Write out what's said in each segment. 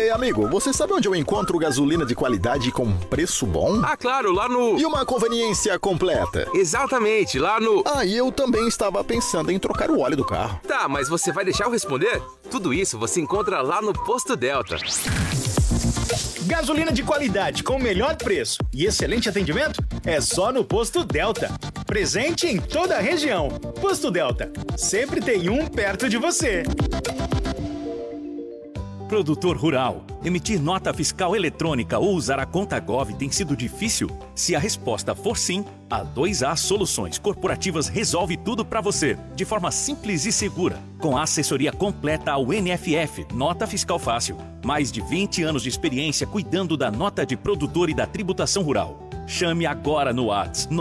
Ei, amigo, você sabe onde eu encontro gasolina de qualidade com preço bom? Ah, claro, lá no... E uma conveniência completa. Exatamente, lá no... Ah, e eu também estava pensando em trocar o óleo do carro. Tá, mas você vai deixar eu responder? Tudo isso você encontra lá no Posto Delta. Gasolina de qualidade com o melhor preço e excelente atendimento é só no Posto Delta. Presente em toda a região. Posto Delta, sempre tem um perto de você. Produtor rural, emitir nota fiscal eletrônica ou usar a conta Gov tem sido difícil? Se a resposta for sim, a 2A Soluções Corporativas resolve tudo para você, de forma simples e segura, com a assessoria completa ao NFF, Nota Fiscal Fácil. Mais de 20 anos de experiência cuidando da nota de produtor e da tributação rural. Chame agora no WhatsApp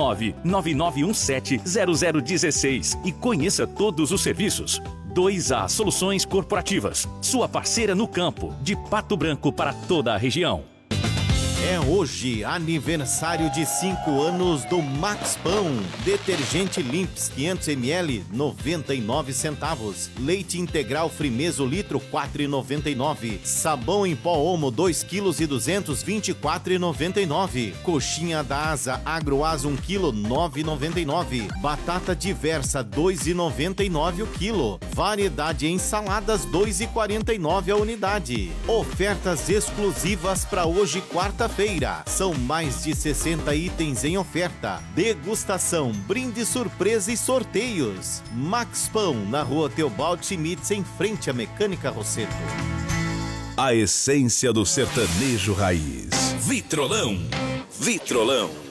999170016 e conheça todos os serviços. 2A Soluções Corporativas, sua parceira no campo, de Pato Branco para toda a região. É hoje aniversário de 5 anos do Max Pão. Detergente Limps 500 ml, 99 centavos. Leite integral Frimeso litro, 4,99. Sabão em pó Omo 2 kg e 200, 24,99. Coxinha da Asa Agroasa 1 kg, 9,99. Batata diversa 2,99 o quilo. Variedade em saladas 2,49 a unidade. Ofertas exclusivas para hoje, quarta-feira. São mais de 60 itens em oferta. Degustação, brinde surpresa e sorteios. Max Pão, na rua Teobaldo Schmitz, em frente à Mecânica Rosseto. A essência do sertanejo raiz. Vitrolão. Vitrolão.